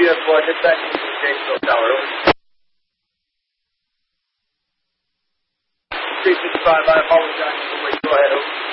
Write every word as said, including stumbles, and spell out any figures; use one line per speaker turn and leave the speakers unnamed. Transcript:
U F one, dispatch to the Jacksonville Tower, over. three sixty-five, I apologize for the wait. Go ahead, over.